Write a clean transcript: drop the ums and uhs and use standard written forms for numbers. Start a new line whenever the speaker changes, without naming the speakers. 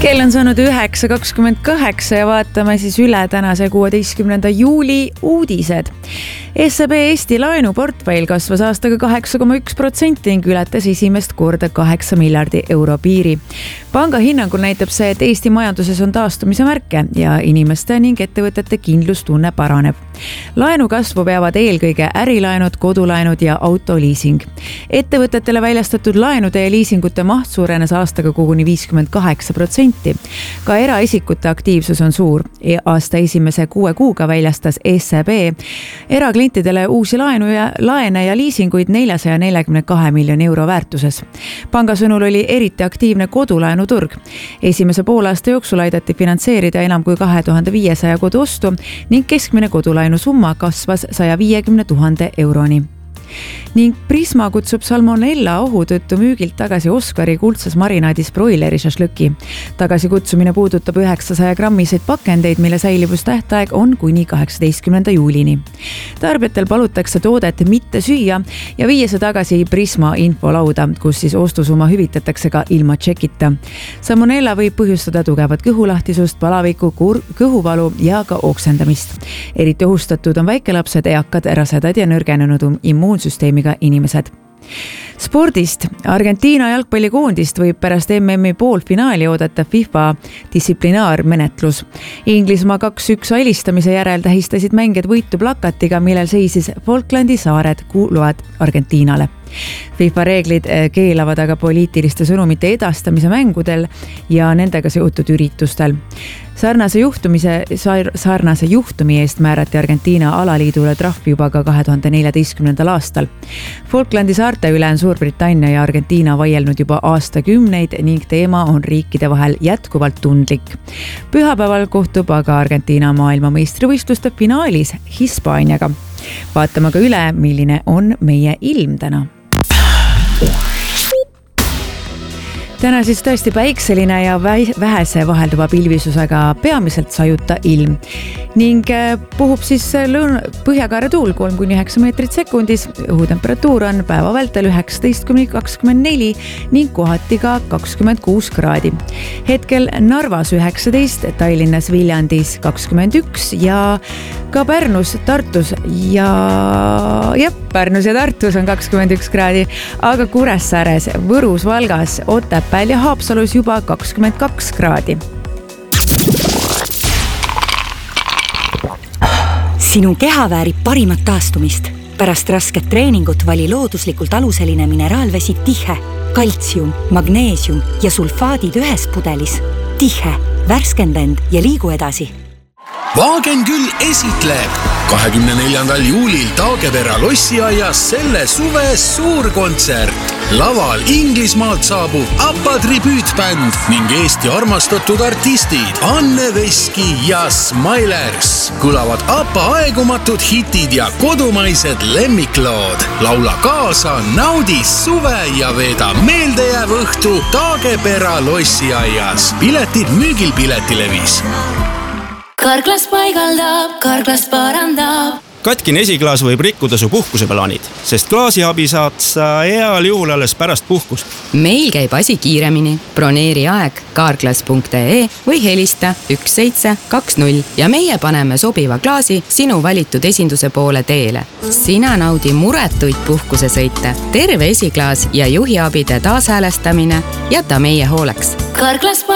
Kell on saanud 9:28 ja vaatame siis üle tänase 16. juuli uudised. SEB Eesti laenuportfell kasvas aastaga 8,1% ning ületas esimest korda 8 miljardi euro piiri. Panga hinnangul näitab see, et Eesti majanduses on taastumise märke ja inimeste ning ettevõtete kindlustunne paraneb. Laenu kasvu peavad eelkõige ärilaenud, kodulaenud ja autoliising. Ettevõtetele väljastatud laenude ja liisingute maht suurenes aastaga koguni 58%. Ka eraisikute aktiivsus on suur. Aasta esimese 6 kuuga väljastas SEB eraklientidele uusi laene ja liisinguid 442 miljoni euro väärtuses. Panga sõnul oli eriti aktiivne kodulaenuturg. Esimese poolaasta jooksul aidati finantseerida enam kui 2500 koduostu ning keskmine kodulaenu summa kasvas 150 000 euroni. Ning Prisma kutsub salmonella ohu tõttu müügilt tagasi Oskari kuldses marinaadis broileri šašlõki. Tagasikutsumine puudutab 900 grammiseid pakendeid, mille säilivustähtaeg on kuni 18. juulini. Tarbijatel palutakse toodet mitte süüa ja viia see tagasi Prisma infolauda, kus siis ostusumma hüvitatakse ka ilma tšekita. Salmonella võib põhjustada tugevat kõhulahtisust, palavikku, kõhuvalu ja ka oksendamist. Eriti ohustatud on väikelapsed, eakad, rasedad ja nõrgenenud immuunsüsteemiga inimesed. Spordist. Argentiina jalgpallikoondist võib pärast MM-i poolfinaali oodata FIFA distsiplinaarmenetlus. Inglismaa 2-1 alistamise järel tähistasid mängijad võitu plakatiga, millel seisis Falklandi saared kuuluvad Argentiinale. FIFA reeglid keelavad aga poliitiliste sõnumite edastamise mängudel ja nendega seotud üritustel. Sarnase juhtumi eest määrati Argentiina alaliidule trahv juba ka 2014. aastal. Falklandi saarte üle on Suurbritannia ja Argentiina vaielnud juba aastakümneid ning teema on riikide vahel jätkuvalt tundlik. Pühapäeval kohtub aga Argentiina maailmameistrivõistluste finaalis Hispaaniaga. Vaatame ka üle, milline on meie ilm täna. Täna siis tõesti päikseline ja vähese vahelduva pilvisusega peamiselt sajuta ilm ning puhub siis põhjakaare tuul 3-9 meetrit sekundis. Õhutemperatuur on päeva vältel 19-24 ning kohati ka 26 kraadi. Hetkel Narvas 19, Tallinnas, Viljandis 21 ja ka Pärnus, Tartus Pärnus ja Tartus on 21 kraadi, aga Kuressaares, Võrus, Valgas, Otepääl ja Haapsalus juba 22 kraadi.
Sinu keha väärib parimat taastumist. Pärast rasket treeningut vali looduslikult aluseline mineraalvesi Tihe. Kaltsium, magneesium ja sulfaadid ühes pudelis. Tihe, värskenda end ja liigu edasi.
Vaagen küll esitleb 24. juulil Taagepera lossiaias selle suve suurkontsert. Laval Inglismaalt saabub ABBA tribüütbänd ning Eesti armastatud artistid Anne Veski ja Smilers. Kõlavad ABBA aegumatud hitid ja kodumaised lemmiklood. Laula kaasa, naudi suve ja veeda meeldejääv õhtu Taagepera lossiaias. Piletid müügil Piletilevis.
Karklas paigaldab, karklas parandab.
Katkine esiklaas võib rikkuda su puhkuseplaanid, sest klaasiabi saad sa heal juhul alles pärast puhkust.
Meil käib asi kiiremini. Broneeri aeg karklas.ee või helista 1720 ja meie paneme sobiva klaasi sinu valitud esinduse poole teele. Sina naudi muretuid puhkusesõite. Terve esiklaas ja juhiabide taashäälestamine jäta meie hooleks.
Karklas